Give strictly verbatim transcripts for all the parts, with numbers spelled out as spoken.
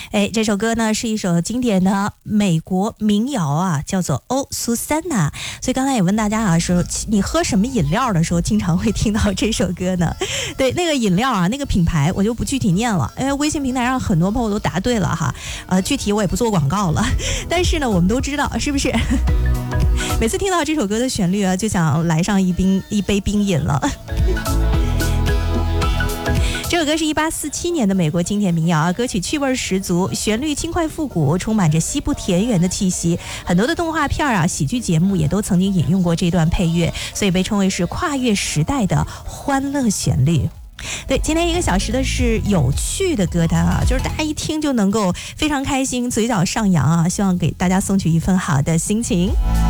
哎，这首歌呢是一首经典的美国民谣啊，叫做《哦苏珊娜》。所以刚才也问大家啊，说你喝什么饮料的时候经常会听到这首歌呢？对，那个饮料啊，那个品牌我就不具体念了，因为微信平台上很多朋友都答对了哈。呃，具体我也不做广告了，但是呢，我们都知道是不是？每次听到这首歌的旋律啊，就想来上一冰一杯冰饮了。这首歌是一八四七年的美国经典民谣啊，歌曲趣味十足，旋律轻快复古，充满着西部田园的气息。很多的动画片啊、喜剧节目也都曾经引用过这段配乐，所以被称为是跨越时代的欢乐旋律。对，今天一个小时的是有趣的歌单啊，就是大家一听就能够非常开心，嘴角上扬啊，希望给大家送去一份好的心情。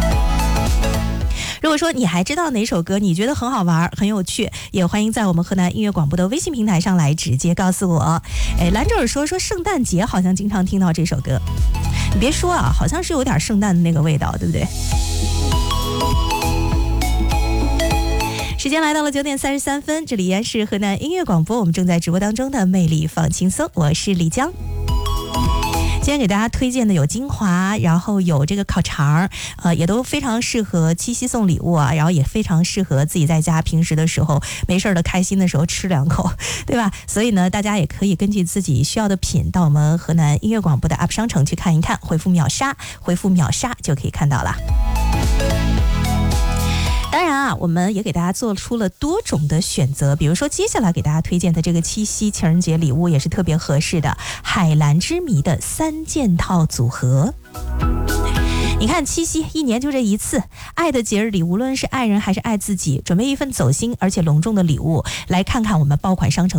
如果说你还知道哪首歌你觉得很好玩很有趣，也欢迎在我们河南音乐广播的微信平台上来直接告诉我。哎，兰州尔说说圣诞节好像经常听到这首歌，你别说啊，好像是有点圣诞的那个味道，对不对？时间来到了九点三十三分，这里依然是河南音乐广播，我们正在直播当中的魅力放轻松，我是李江。今天给大家推荐的有金华，然后有这个烤肠，呃，也都非常适合七夕送礼物啊，然后也非常适合自己在家平时的时候没事的开心的时候吃两口，对吧？所以呢，大家也可以根据自己需要的品到我们河南音乐广播的 App 商城去看一看，回复秒杀，回复秒杀就可以看到了。当然啊，我们也给大家做出了多种的选择，比如说接下来给大家推荐的这个七夕情人节礼物也是特别合适的，海蓝之谜的三件套组合。你看七夕一年就这一次，爱的节日里无论是爱人还是爱自己，准备一份走心而且隆重的礼物，来看看我们爆款商城